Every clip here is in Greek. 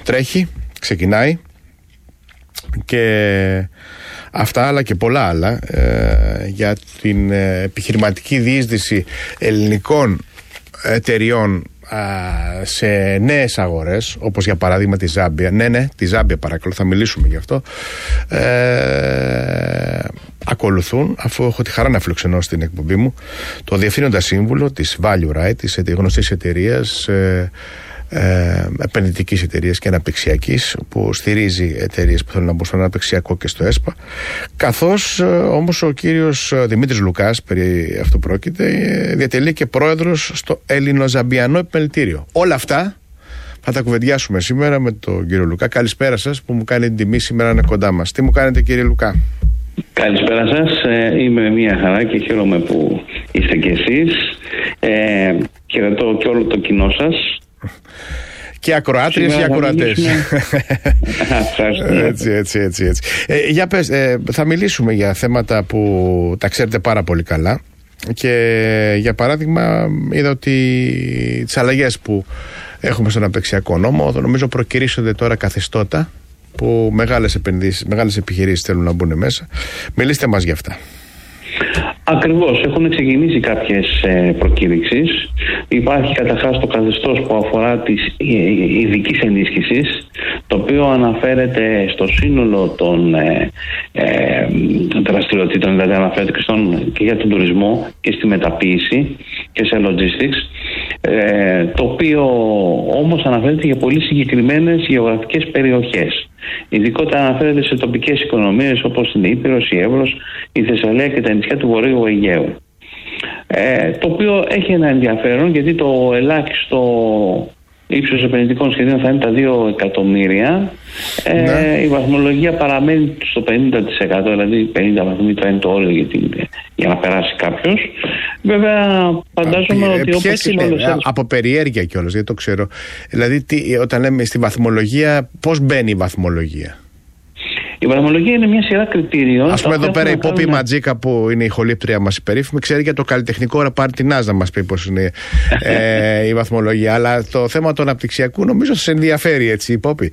τρέχει, ξεκινάει και αυτά αλλά και πολλά άλλα για την επιχειρηματική διείσδυση ελληνικών εταιριών σε νέες αγορές, όπως για παράδειγμα τη Ζάμπια. Ναι, τη Ζάμπια παρακαλώ, θα μιλήσουμε γι' αυτό. Ακολουθούν, αφού έχω τη χαρά να φιλοξενώ στην εκπομπή μου το διευθύνοντα σύμβουλο της Value Right, της γνωστής εταιρείας, επενδυτικής εταιρείας και αναπτυξιακής, που στηρίζει εταιρείες που θέλουν να μπουν στο αναπτυξιακό και στο ΕΣΠΑ, καθώς όμως ο κύριος Δημήτρης Λουκάς, περί αυτού πρόκειται, διατελεί και πρόεδρος στο Ελληνοζαμπιανό Επιμελητήριο. Όλα αυτά θα τα κουβεντιάσουμε σήμερα με τον κύριο Λουκά. Καλησπέρα σας, που μου κάνει την τιμή σήμερα να είναι κοντά μας. Τι μου κάνετε, κύριε Λουκά? Καλησπέρα σας, είμαι μια χαρά και χαίρομαι που είστε κι εσείς. Χαιρετώ και όλο το κοινό σας. Και ακροάτριες και ακροατές. Έτσι. Για πες, θα μιλήσουμε για θέματα που τα ξέρετε πάρα πολύ καλά. Και για παράδειγμα είδα ότι τις αλλαγές που έχουμε στον αναπτυξιακό νόμο, νομίζω προκυρήσονται τώρα καθεστώτα που μεγάλες επιχειρήσεις θέλουν να μπουν μέσα. Μιλήστε μας για αυτά. Ακριβώς, έχουν ξεκινήσει κάποιες προκήρυξεις. Υπάρχει καταρχάς το καθεστώς που αφορά της ειδικής ενίσχυσης, το οποίο αναφέρεται στο σύνολο των δραστηριοτήτων, δηλαδή αναφέρεται και για τον τουρισμό και στη μεταποίηση και σε logistics, το οποίο όμως αναφέρεται για πολύ συγκεκριμένες γεωγραφικές περιοχές. Ειδικότερα αναφέρεται σε τοπικές οικονομίες όπως είναι η Ήπειρος, η Εύρος, η Θεσσαλία και τα νησιά του Βορείου Αιγαίου. Το οποίο έχει ένα ενδιαφέρον, γιατί το ελάχιστο ύψος επενδυτικών σχεδίων θα είναι τα 2 εκατομμύρια. Η βαθμολογία παραμένει στο 50%, δηλαδή 50 βαθμοί θα είναι το όριο για να περάσει κάποιος. Βέβαια φαντάζομαι ότι ποιες είναι, από περιέργεια κιόλας, γιατί το ξέρω. Δηλαδή όταν λέμε στη βαθμολογία, πώς μπαίνει η βαθμολογία? Η βαθμολογία είναι μια σειρά κριτήριων. Ας πούμε εδώ πέρα η Πόπη Ματζίκα, που είναι η ηχολήπτρια μας η περίφημη, ξέρει για το καλλιτεχνικό Παρτινάζ να μας πει πώς είναι η βαθμολογία. Αλλά το θέμα του αναπτυξιακού νομίζω σας ενδιαφέρει, έτσι, η Πόπη.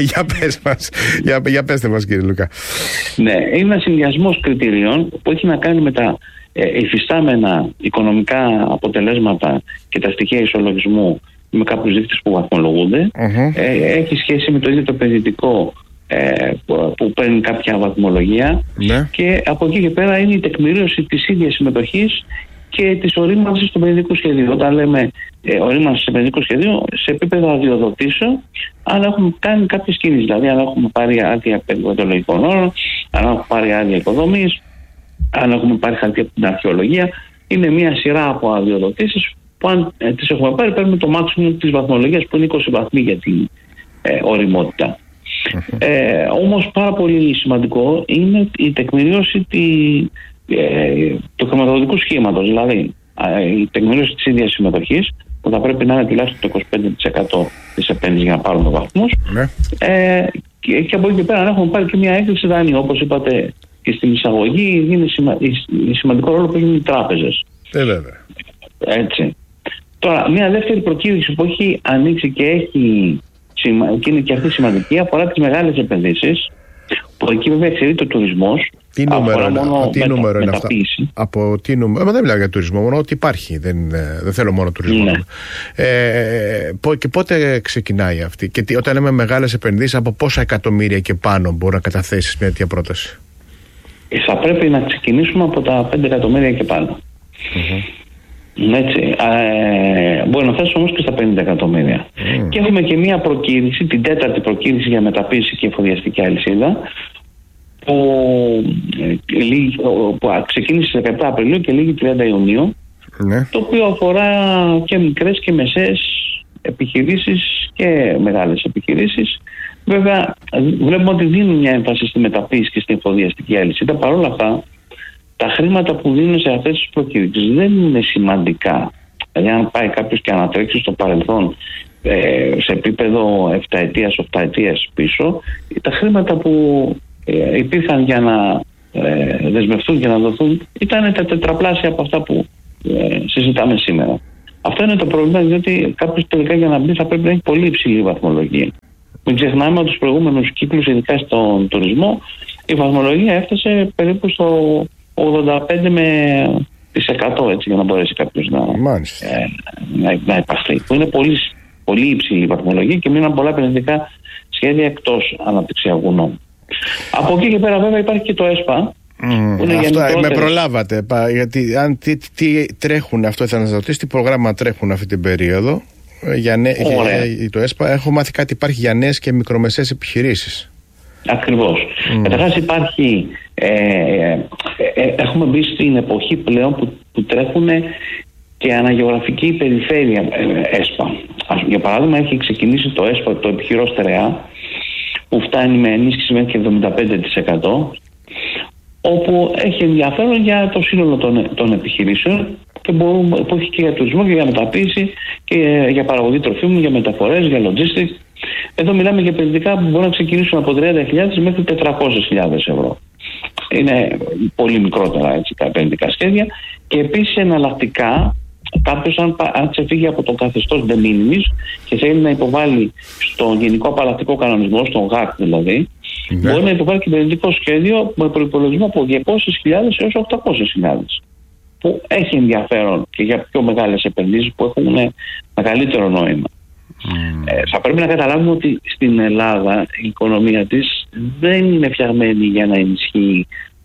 Για πέστε μας, κύριε Λουκά. Ναι, είναι ένα συνδυασμός κριτήριων που έχει να κάνει με τα υφιστάμενα οικονομικά αποτελέσματα και τα στοιχεία ισολογισμού, με κάποιους δείκτες που βαθμολογούνται. Έχει σχέση με το ίδιο το επενδυτικό που παίρνει κάποια βαθμολογία, και από εκεί και πέρα είναι η τεκμηρίωση της ίδιας συμμετοχής και της ορίμανσης του επενδυτικού σχεδίου. Όταν λέμε ορίμανση του επενδυτικού σχεδίου, σε επίπεδο αδειοδοτήσεων, αν έχουμε κάνει κάποιες κινήσεις, δηλαδή αν έχουμε πάρει άδεια περιβαλλοντολογικών όρων, αν έχουμε πάρει άδεια οικοδομής, αν έχουμε πάρει χαρτί από την αρχαιολογία, είναι μια σειρά από αδειοδοτήσεις που αν τις έχουμε πάρει, παίρνουμε το maximum της βαθμολογίας, που είναι 20 βαθμοί για την οριμότητα. Όμως πάρα πολύ σημαντικό είναι η τεκμηρίωση του χρηματοδοτικού σχήματος, δηλαδή η τεκμηρίωση της ίδιας συμμετοχής, που θα πρέπει να είναι τουλάχιστον το 25% της επένδυσης για να πάρουμε βαθμούς, και από εκεί και πέρα αν έχουμε πάρει και μια έκθεση δανείου, όπως είπατε και στην εισαγωγή, είναι σημαντικό ρόλο που έχουν οι τράπεζες. Βέβαια. Έτσι. Τώρα, μια δεύτερη προκήρυξη που έχει ανοίξει και είναι και αυτή σημαντική, αφορά τις μεγάλες επενδύσεις, που εκεί βέβαια εξαιρείται ο τουρισμός. Τι νούμερο είναι αυτά? Από τι νούμερο? Δεν μιλάω για τουρισμό, μόνο ότι υπάρχει. Δεν θέλω μόνο τουρισμό. Ναι. Και πότε ξεκινάει αυτή? Και όταν λέμε μεγάλες επενδύσεις, από πόσα εκατομμύρια και πάνω μπορεί να καταθέσεις μια τέτοια πρόταση? Θα πρέπει να ξεκινήσουμε από τα 5 εκατομμύρια και πάνω. Έτσι. Μπορεί να φτάσει όμως και στα 50 εκατομμύρια. Και έχουμε και μια προκήρυξη, την 4η προκήρυξη για μεταποίηση και εφοδιαστική αλυσίδα, που ξεκίνησε στις 17 Απριλίου και λήγει 30 Ιουνίου, το οποίο αφορά και μικρές και μεσαίες επιχειρήσεις και μεγάλες επιχειρήσεις. Βέβαια βλέπουμε ότι δίνουν μια έμφαση στη μεταποίηση και στην εφοδιαστική αλυσίδα. Παρ' όλα αυτά, τα χρήματα που δίνουν σε αυτές τις προκήρυξεις δεν είναι σημαντικά. Δηλαδή αν πάει κάποιος και ανατρέξει στο παρελθόν σε επίπεδο 7ετίας, 8ετίας πίσω, τα χρήματα που υπήρχαν για να δεσμευτούν και να δοθούν ήταν τα τετραπλάσια από αυτά που συζητάμε σήμερα. Αυτό είναι το πρόβλημα, διότι κάποιος τελικά για να μπει θα πρέπει να έχει πολύ υψηλή βαθμολογία. Μην ξεχνάμε ότι τους προηγούμενους κύκλους, ειδικά στον τουρισμό, η βαθμολογία έφτασε περίπου στο 85% έτσι, για να μπορέσει κάποιος να υπαχθεί. Που είναι πολύ υψηλή η βαθμολογία και μείναν πολλά επενδυτικά σχέδια εκτός αναπτυξιακού νόμου. Από εκεί και πέρα, βέβαια, υπάρχει και το ΕΣΠΑ. Αυτό με προλάβατε. Γιατί αν τι τρέχουν, αυτό ήθελα να σας ρωτήσω, τι προγράμμα τρέχουν αυτή την περίοδο για το ΕΣΠΑ. Έχω μάθει κάτι υπάρχει για νέες και μικρομεσαίες επιχειρήσεις. Ακριβώς. Καταρχάς υπάρχει, έχουμε μπει στην εποχή πλέον που τρέχουν και αναγεωγραφική περιφέρεια ΕΣΠΑ. Για παράδειγμα, έχει ξεκινήσει το ΕΣΠΑ, το επιχειρώ στερεά, που φτάνει με ενίσχυση μέχρι και 75%, όπου έχει ενδιαφέρον για το σύνολο των επιχειρήσεων και που έχει και για τουρισμό και για μεταποίηση και για παραγωγή τροφίμων, για μεταφορές, για logistics. Εδώ μιλάμε για επενδυτικά που μπορούν να ξεκινήσουν από 30.000 μέχρι 400.000 ευρώ. Είναι πολύ μικρότερα έτσι, τα επενδυτικά σχέδια. Και επίσης εναλλακτικά, κάποιος αν ξεφύγει από το καθεστώς de minimis και θέλει να υποβάλει στον Γενικό Απαλλακτικό Κανονισμό, στον ΓΑΚ δηλαδή, μπορεί να υποβάλει και επενδυτικό σχέδιο με προϋπολογισμό από 200.000 έως 800.000, που έχει ενδιαφέρον και για πιο μεγάλες επενδύσεις που έχουν μεγαλύτερο νόημα. Θα πρέπει να καταλάβουμε ότι στην Ελλάδα η οικονομία της δεν είναι φτιαγμένη για να ενισχύει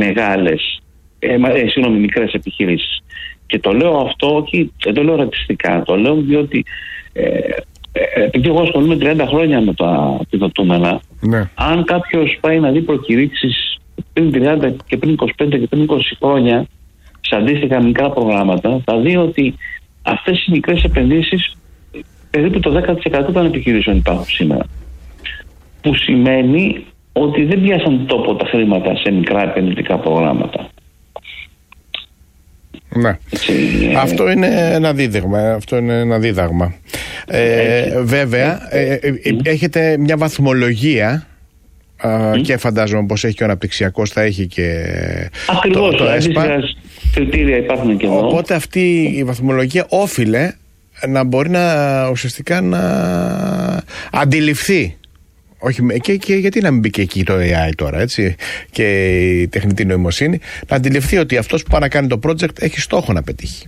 μικρές επιχειρήσεις. Και το λέω αυτό, δεν το λέω ρατσιστικά, το λέω διότι επειδή εγώ ασχολούμαι 30 χρόνια με τα επιδοτούμενα, αν κάποιος πάει να δει προκηρύξεις πριν 30 και πριν 25 και πριν 20 χρόνια σε αντίστοιχα μικρά προγράμματα, θα δει ότι αυτές οι μικρές επενδύσεις περίπου το 10% των επιχειρήσεων υπάρχουν σήμερα. Που σημαίνει ότι δεν πιάσαν τόπο τα χρήματα σε μικρά επενδυτικά προγράμματα. Ναι. Αυτό είναι ένα δίδαγμα. Βέβαια, έχετε μια βαθμολογία και φαντάζομαι πως έχει και ο αναπτυξιακός, θα έχει και ακριβώς, το ΕΣΠΑ. Κριτήρια υπάρχουν και εδώ. Οπότε αυτή η βαθμολογία όφιλε να μπορεί ουσιαστικά να αντιληφθεί. Όχι, και γιατί να μην μπει και εκεί το AI τώρα, έτσι, και η τεχνητή νοημοσύνη, να αντιληφθεί ότι αυτός που πάει να κάνει το project έχει στόχο να πετύχει.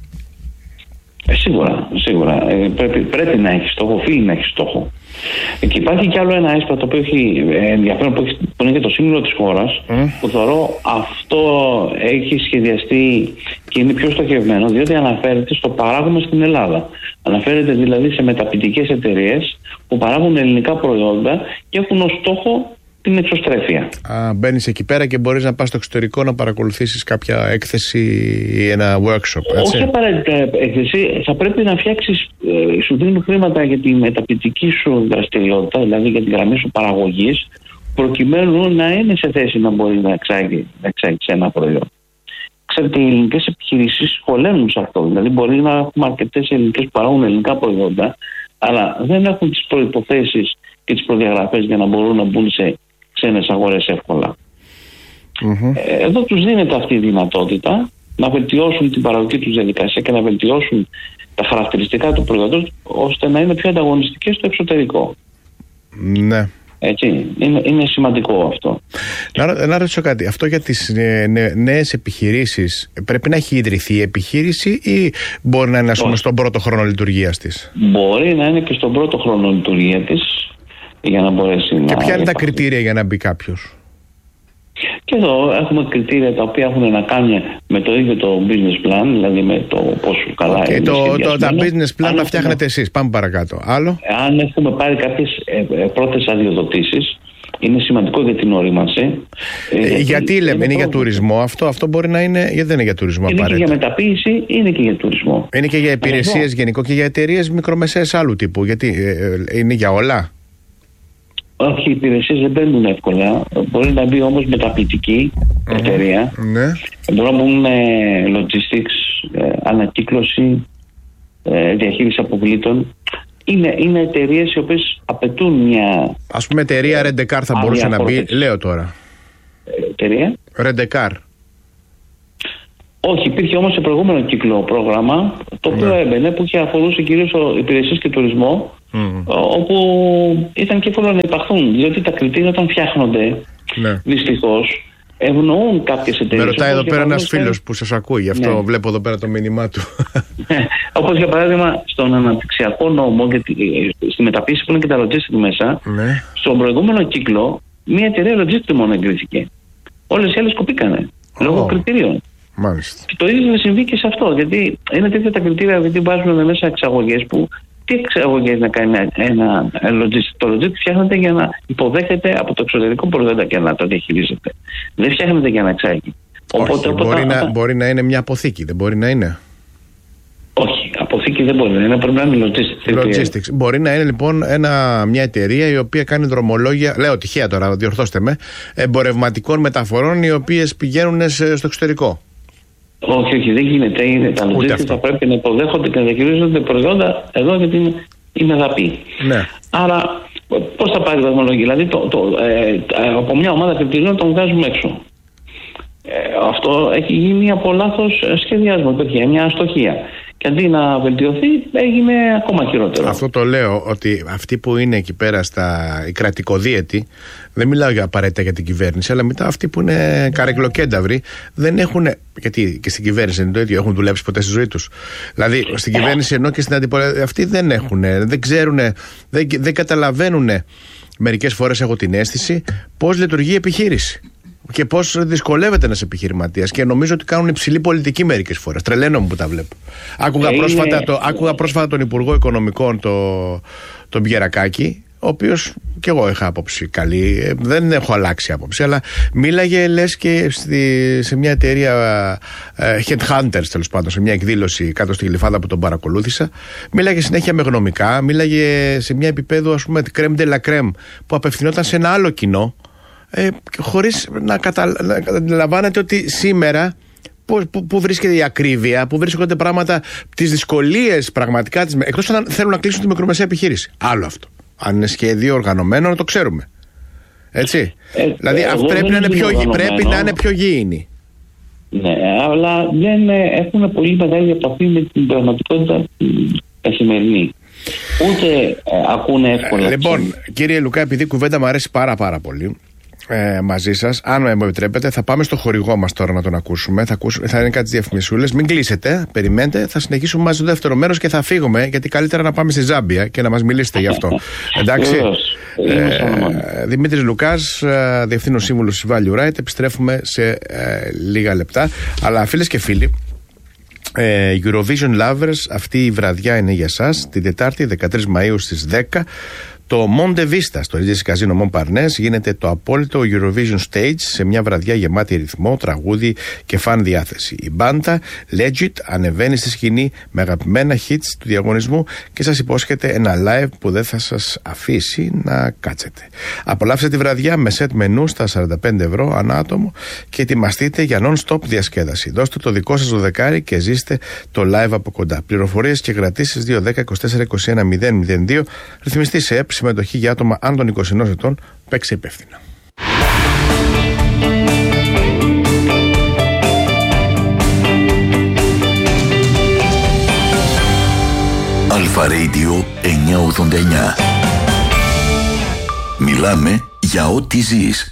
Σίγουρα. Πρέπει να έχει στόχο, οφείλει να έχει στόχο. Και υπάρχει κι άλλο ένα ΕΣΠΑ το οποίο έχει ενδιαφέρον, που είναι για το σύνολο της χώρας, που θεωρώ αυτό έχει σχεδιαστεί και είναι πιο στοχευμένο, διότι αναφέρεται στο παράγωμα στην Ελλάδα. Αναφέρεται δηλαδή σε μεταποιητικές εταιρείες που παράγουν ελληνικά προϊόντα και έχουν ως στόχο την εξωστρέφεια. Μπαίνεις εκεί πέρα και μπορείς να πας στο εξωτερικό να παρακολουθήσεις κάποια έκθεση ή ένα workshop, έτσι. Όχι απαραίτητα έκθεση, θα πρέπει να φτιάξεις, σου δίνουν χρήματα για τη μεταποιητική σου δραστηριότητα, δηλαδή για την γραμμή σου παραγωγής, προκειμένου να είναι σε θέση να μπορεί να εξάγει ένα προϊόν. Ξέρετε, οι ελληνικές επιχειρήσεις χωλένουν σε αυτό. Δηλαδή, μπορεί να έχουμε αρκετές ελληνικές που παράγουν ελληνικά προϊόντα, αλλά δεν έχουν τις προϋποθέσεις και τις προδιαγραφές για να μπορούν να μπουν σε ξένες αγορές εύκολα. Εδώ τους δίνεται αυτή η δυνατότητα να βελτιώσουν την παραγωγική τους διαδικασία και να βελτιώσουν τα χαρακτηριστικά του προϊόντος ώστε να είναι πιο ανταγωνιστικές στο εξωτερικό. Ναι. Έτσι, είναι σημαντικό αυτό. Να ρωτήσω κάτι. Αυτό για τις νέες επιχειρήσεις πρέπει να έχει ιδρυθεί η επιχείρηση ή μπορεί να είναι στον πρώτο χρόνο λειτουργίας της? Μπορεί να είναι και στον πρώτο χρόνο λειτουργία της για να μπορέσει να... Και ποια είναι τα κριτήρια για να μπει κάποιος? Και εδώ έχουμε κριτήρια τα οποία έχουν να κάνουν με το ίδιο το business plan, δηλαδή με το πόσο καλά είναι σχεδιασμένο. Τα business plan τα φτιάχνετε εσείς. Πάμε παρακάτω. Άλλο. Αν έχουμε πάρει κάποιες πρώτες αδειοδοτήσεις, είναι σημαντικό για την ορίμανση. Γιατί λέμε, είναι για τουρισμό αυτό μπορεί να είναι, γιατί δεν είναι για τουρισμό απαραίτητα? Είναι και για μεταποίηση, είναι και για τουρισμό. Είναι και για υπηρεσίες γενικό και για εταιρείες μικρομεσαίες άλλου τύπου? Γιατί είναι για όλα? Όχι, οι υπηρεσίες δεν μπαίνουν εύκολα. Μπορεί να μπει όμως μεταποιητική εταιρεία. Ναι. Μπορεί να μπουν logistics, ανακύκλωση, διαχείριση αποβλήτων. Είναι εταιρείες οι οποίες απαιτούν μια... Ας πούμε εταιρεία Rent-A-Car θα μπορούσε να μπει, λέω τώρα. Εταιρεία Rent-A-Car. Όχι, υπήρχε όμως σε προηγούμενο κύκλο πρόγραμμα το οποίο έμπαινε, που είχε αφορούσε κυρίως υπηρεσίες και τουρισμό, όπου ήταν και εύκολο να υπαχθούν, διότι τα κριτήρια όταν φτιάχνονται, δυστυχώς, ευνοούν κάποιες εταιρείες. Με ρωτάει εδώ πέρα ένας φίλος που σας ακούει, γι' αυτό βλέπω εδώ πέρα το μήνυμά του. Όπως για παράδειγμα στον αναπτυξιακό νόμο, στη μεταποίηση που είναι και τα logistic μέσα, στον προηγούμενο κύκλο, μια εταιρεία logistic μόνο εγκρίθηκε. Όλες οι άλλες κοπήκανε λόγω κριτηρίων. Μάλιστα. Και το ίδιο θα συμβεί και σε αυτό, γιατί είναι τέτοια τα κριτήρια, γιατί βάζουν μέσα εξαγωγές που. Τι εξαγωγές να κάνει ένα logistic? Το logistic φτιάχνεται για να υποδέχεται από το εξωτερικό προϊόντα και να το διαχειρίζεται. Δεν φτιάχνεται για να εξάγει. Μπορεί να είναι μια αποθήκη, δεν μπορεί να είναι? Όχι, αποθήκη δεν μπορεί να είναι, πρέπει να είναι logistics. Μπορεί να είναι λοιπόν μια εταιρεία η οποία κάνει δρομολόγια, λέω τυχαία τώρα, διορθώστε με, εμπορευματικών μεταφορών οι οποίες πηγαίνουν στο εξωτερικό. Όχι, δεν γίνεται. Τα logistics θα πρέπει να υποδέχονται και να διαχειρίζονται προϊόντα εδώ, γιατί είναι δαπή. Ναι. Άρα, πώς θα πάρει η βαθμολογία? Δηλαδή, από μια ομάδα κριτηρίων τον βγάζουμε έξω. Αυτό έχει γίνει από λάθος σχεδιασμό, μια αστοχία. Και αντί να βελτιωθεί, έγινε ακόμα χειρότερο. Αυτό το λέω, ότι αυτοί που είναι εκεί πέρα οι κρατικοδίαιτοι, δεν μιλάω απαραίτητα για την κυβέρνηση, αλλά μετά αυτοί που είναι καρεκλοκένταυροι, δεν έχουν. Γιατί και στην κυβέρνηση είναι το ίδιο, έχουν δουλέψει ποτέ στη ζωή τους? Δηλαδή, στην κυβέρνηση ενώ και στην αντιπολίτευση, αυτοί δεν έχουν, δεν ξέρουν, δεν καταλαβαίνουν. Μερικές φορές έχω την αίσθηση πώς λειτουργεί η επιχείρηση και πώς δυσκολεύεται ένας επιχειρηματίας, και νομίζω ότι κάνουν υψηλή πολιτική μερικές φορές. Τρελαίνομαι που τα βλέπω. Άκουγα πρόσφατα τον Υπουργό Οικονομικών, τον Πιερακάκη, ο οποίος και εγώ είχα άποψη καλή, δεν έχω αλλάξει άποψη, αλλά μίλαγε λες και σε μια εταιρεία Headhunters, τέλος πάντων, σε μια εκδήλωση κάτω στη Γλυφάδα που τον παρακολούθησα. Μίλαγε συνέχεια με γνωμικά, μίλαγε σε μια επίπεδο, ας πούμε, crème de la crème, που απευθυνόταν σε ένα άλλο κοινό, χωρίς να καταλαβαίνετε ότι σήμερα που βρίσκεται η ακρίβεια, που βρίσκονται πράγματα, τις δυσκολίες πραγματικά, εκτός αν θέλουν να κλείσουν τη μικρομεσαία επιχείρηση. Άλλο αυτό. Αν είναι σχέδιο οργανωμένο, να το ξέρουμε. Έτσι. Δηλαδή πρέπει να είναι πιο γήινοι. Ναι, αλλά δεν έχουν πολύ μεγάλη επαφή με την πραγματικότητα καθημερινή. Ούτε ακούνε εύκολα. Λοιπόν, κύριε Λουκά, επειδή η κουβέντα μου αρέσει πάρα πολύ μαζί σας, αν μου επιτρέπετε, θα πάμε στο χορηγό μας τώρα να τον ακούσουμε. Θα είναι κάτι διαφημισούλες. Μην κλείσετε, περιμένετε. Θα συνεχίσουμε μαζί στο δεύτερο μέρος και θα φύγουμε, γιατί καλύτερα να πάμε στη Ζάμπια και να μας μιλήσετε γι' αυτό. Εντάξει. Δημήτρης Λουκάς, Διευθύνων Σύμβουλος της Value Right. Επιστρέφουμε σε λίγα λεπτά. Αλλά φίλες και φίλοι, Eurovision Lovers, αυτή η βραδιά είναι για σας. Την Τετάρτη 13 Μαΐου στις 10. Το Monte Vista στο Regency Casino Montparnasse γίνεται το απόλυτο Eurovision Stage, σε μια βραδιά γεμάτη ρυθμό, τραγούδι και φαν διάθεση. Η μπάντα Legit ανεβαίνει στη σκηνή με αγαπημένα hits του διαγωνισμού και σας υπόσχεται ένα live που δεν θα σας αφήσει να κάτσετε. Απολαύστε τη βραδιά με set μενού στα 45 ευρώ ανά άτομο και ετοιμαστείτε για non-stop διασκέδαση. Δώστε το δικό σας δεκάρι και ζήστε το live από κοντά. Πληροφορίες και κρατήσεις 210-24-21-002. Ρυθμιστή σε ΕΠ. Συμμετοχή για άτομα άνω των 21 ετών. Παίξε υπεύθυνα. Αλφα Radio 989. Μιλάμε για ό,τι ζεις.